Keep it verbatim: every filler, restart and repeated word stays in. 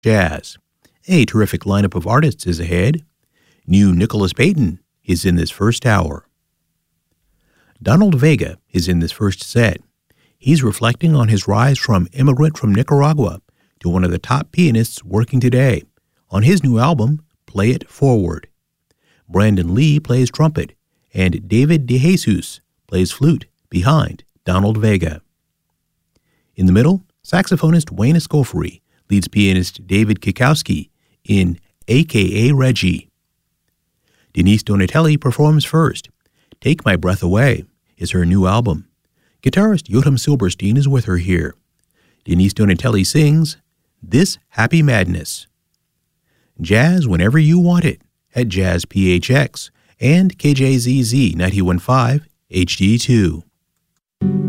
Jazz. A terrific lineup of artists is ahead. New Nicholas Payton is in this first hour. Donald Vega is in this first set. He's reflecting on his rise from immigrant from Nicaragua to one of the top pianists working today on his new album, Play It Forward. Brandon Lee plays trumpet, and David DeJesus plays flute behind Donald Vega. In the middle, saxophonist Wayne Escoffery leads pianist David Kikowski in A K A Reggie. Denise Donatelli performs first. Take My Breath Away is her new album. Guitarist Yotam Silberstein is with her here. Denise Donatelli sings This Happy Madness. Jazz whenever you want it at Jazz P H X and K J Z Z ninety-one point five H D two.